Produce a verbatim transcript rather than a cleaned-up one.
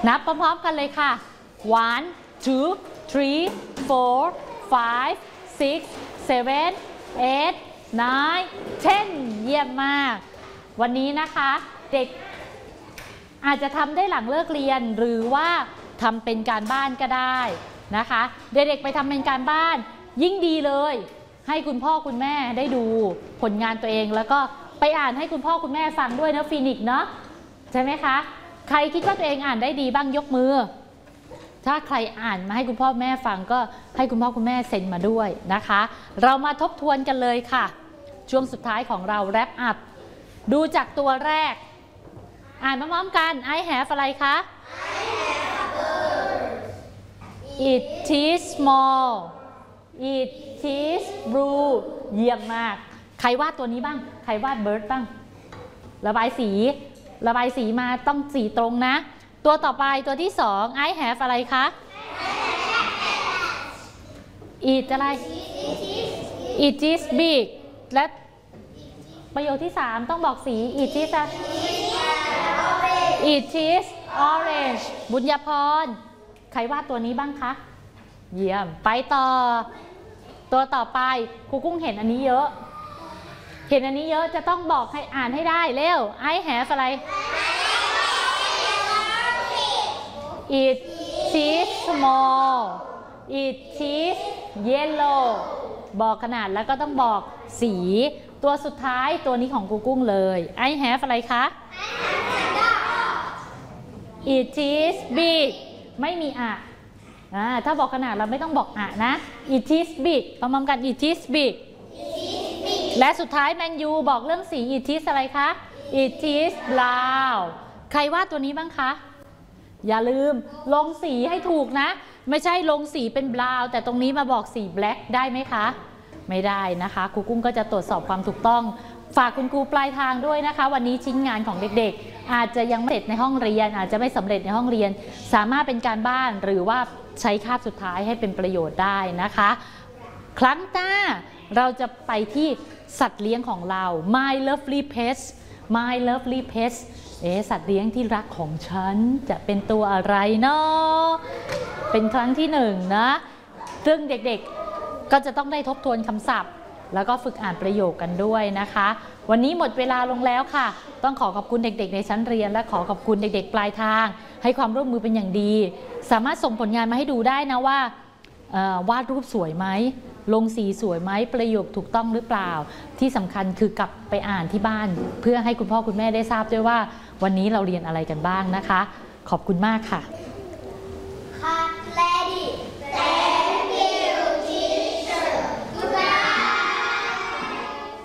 นับพร้อมๆกันเลยค่ะ one two three four five six seven eight nine ten เยี่ยมมากวันนี้นะคะเด็กอาจจะทำได้หลังเลิกเรียนหรือว่าทำเป็นการบ้านก็ได้นะคะเด็กๆไปทำเป็นการบ้านยิ่งดีเลยให้คุณพ่อคุณแม่ได้ดูผลงานตัวเองแล้วก็ไปอ่านให้คุณพ่อคุณแม่ฟังด้วยนะฟีนิกซ์เนาะใช่ไหมคะใครคิดว่าตัวเองอ่านได้ดีบ้างยกมือถ้าใครอ่านมาให้คุณพ่อแม่ฟังก็ให้คุณพ่อคุณแม่เซ็นมาด้วยนะคะเรามาทบทวนกันเลยค่ะช่วงสุดท้ายของเราแรปอัพดูจากตัวแรกอ่านพร้อมๆกัน I have อะไรคะ It is small It is blue เยี่ยมมากใครวาดตัวนี้บ้างใครวาด bird บ้างระบายสีระบายสีมาต้องสีตรงนะตัวต่อไปตัวที่สอง I have อะไรคะ It อะไร It is big และประโยคที่สามต้องบอกสี It is It is orange บุญญาพรใครวาดตัวนี้บ้างคะเยี่ยมไปต่อตัวต่อไปครูกุ้งเห็นอันนี้เยอะเห็นอันนี้เยอะจะต้องบอกให้อ่านให้ได้เร็ว I have อะไร It is small It is yellow บอกขนาดแล้วก็ต้องบอกสีตัวสุดท้ายตัวนี้ของครูกุ้งเลย I have อะไรคะ It is big ไม่มีอะถ้าบอกขนาดเราไม่ต้องบอกอะนะ It is big พร้อมๆกัน It is big และสุดท้ายแมนยูบอกเรื่องสี It is อะไรคะ It is brown ใครวาดตัวนี้บ้างคะอย่าลืมลงสีให้ถูกนะไม่ใช่ลงสีเป็น brown แต่ตรงนี้มาบอกสี black ได้ไหมคะไม่ได้นะคะครูกุ้งก็จะตรวจสอบความถูกต้องฝากคุณครูปลายทางด้วยนะคะวันนี้ชิ้นงานของเด็กๆอาจจะยังไม่เสร็จในห้องเรียนอาจจะไม่สำเร็จในห้องเรียนสามารถเป็นการบ้านหรือว่าใช้คาบสุดท้ายให้เป็นประโยชน์ได้นะคะครั้งหน้าเราจะไปที่สัตว์เลี้ยงของเรา My lovely pets My lovely pets เอ๊ะสัตว์เลี้ยงที่รักของฉันจะเป็นตัวอะไรเนาะเป็นครั้งที่หนึ่งนะซึ่งเด็กๆก็จะต้องได้ทบทวนคำศัพท์แล้วก็ฝึกอ่านประโยคกันด้วยนะคะวันนี้หมดเวลาลงแล้วค่ะต้องขอขอบคุณเด็กๆในชั้นเรียนและขอขอบคุณเด็กๆปลายทางให้ความร่วมมือเป็นอย่างดีสามารถส่งผลงานมาให้ดูได้นะว่าวาดรูปสวยไหมลงสีสวยไหมประโยคถูกต้องหรือเปล่าที่สำคัญคือกลับไปอ่านที่บ้านเพื่อให้คุณพ่อคุณแม่ได้ทราบด้วยว่าวันนี้เราเรียนอะไรกันบ้างนะคะขอบคุณมากค่ะ